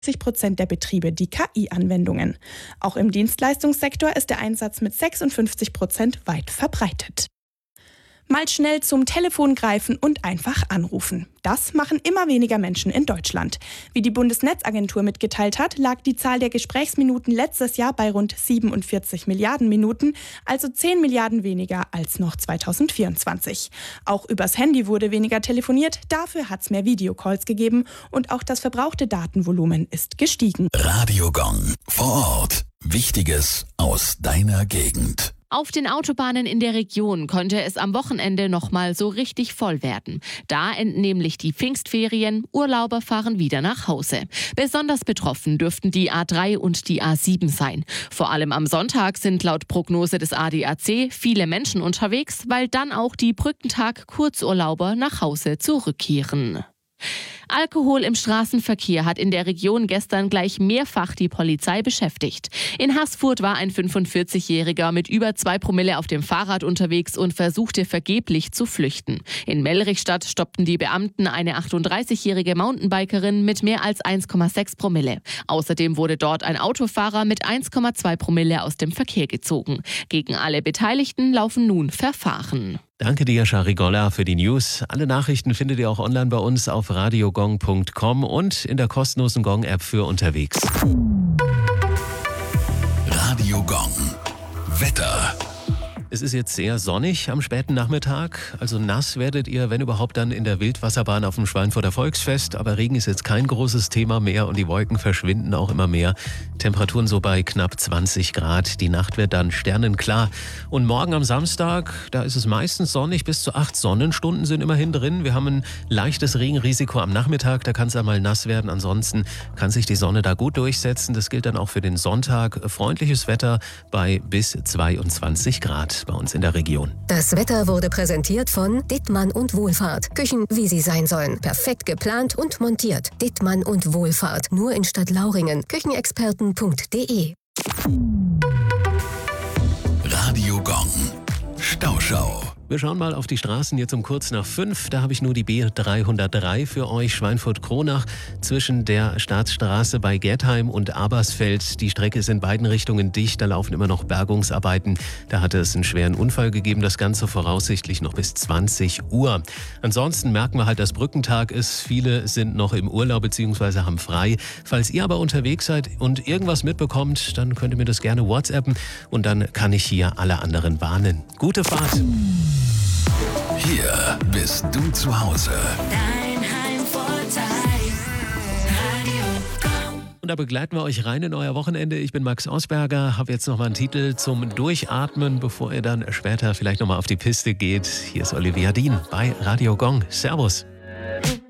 50% der Betriebe die KI-Anwendungen. Auch im Dienstleistungssektor ist der Einsatz mit 56% weit verbreitet. Mal schnell zum Telefon greifen und einfach anrufen. Das machen immer weniger Menschen in Deutschland. Wie die Bundesnetzagentur mitgeteilt hat, lag die Zahl der Gesprächsminuten letztes Jahr bei rund 47 Milliarden Minuten, also 10 Milliarden weniger als noch 2024. Auch übers Handy wurde weniger telefoniert, dafür hat es mehr Videocalls gegeben und auch das verbrauchte Datenvolumen ist gestiegen. Radio Gong. Vor Ort. Wichtiges aus deiner Gegend. Auf den Autobahnen in der Region konnte es am Wochenende nochmal so richtig voll werden. Da enden nämlich die Pfingstferien, Urlauber fahren wieder nach Hause. Besonders betroffen dürften die A3 und die A7 sein. Vor allem am Sonntag sind laut Prognose des ADAC viele Menschen unterwegs, weil dann auch die Brückentag-Kurzurlauber nach Hause zurückkehren. Alkohol im Straßenverkehr hat in der Region gestern gleich mehrfach die Polizei beschäftigt. In Haßfurt war ein 45-Jähriger mit über 2 Promille auf dem Fahrrad unterwegs und versuchte vergeblich zu flüchten. In Mellrichstadt stoppten die Beamten eine 38-jährige Mountainbikerin mit mehr als 1,6 Promille. Außerdem wurde dort ein Autofahrer mit 1,2 Promille aus dem Verkehr gezogen. Gegen alle Beteiligten laufen nun Verfahren. Danke dir, Sharigolla, für die News. Alle Nachrichten findet ihr auch online bei uns auf radiogong.com und in der kostenlosen Gong-App für unterwegs. Radio Gong. Wetter. Es ist jetzt sehr sonnig am späten Nachmittag, also nass werdet ihr, wenn überhaupt, dann in der Wildwasserbahn auf dem Schweinfurter Volksfest. Aber Regen ist jetzt kein großes Thema mehr und die Wolken verschwinden auch immer mehr. Temperaturen so bei knapp 20 Grad. Die Nacht wird dann sternenklar. Und morgen am Samstag, da ist es meistens sonnig, bis zu 8 Sonnenstunden sind immerhin drin. Wir haben ein leichtes Regenrisiko am Nachmittag, da kann es einmal nass werden. Ansonsten kann sich die Sonne da gut durchsetzen. Das gilt dann auch für den Sonntag. Freundliches Wetter bei bis 22 Grad. Bei uns in der Region. Das Wetter wurde präsentiert von Dittmann und Wohlfahrt. Küchen, wie sie sein sollen. Perfekt geplant und montiert. Dittmann und Wohlfahrt. Nur in Stadtlauringen. Küchenexperten.de. Radio Gong. Stauschau. Wir schauen mal auf die Straßen jetzt um kurz nach 5. Da habe ich nur die B303 für euch, Schweinfurt-Kronach, zwischen der Staatsstraße bei Gertheim und Abersfeld. Die Strecke ist in beiden Richtungen dicht, da laufen immer noch Bergungsarbeiten. Da hatte es einen schweren Unfall gegeben, das Ganze voraussichtlich noch bis 20 Uhr. Ansonsten merken wir halt, dass Brückentag ist. Viele sind noch im Urlaub bzw. haben frei. Falls ihr aber unterwegs seid und irgendwas mitbekommt, dann könnt ihr mir das gerne WhatsAppen und dann kann ich hier alle anderen warnen. Gute Fahrt! Hier bist du zu Hause. Dein Heimvorteil. Radio Gong. Und da begleiten wir euch rein in euer Wochenende. Ich bin Max Osberger, habe jetzt nochmal einen Titel zum Durchatmen, bevor ihr dann später vielleicht nochmal auf die Piste geht. Hier ist Olivia Dean bei Radio Gong. Servus.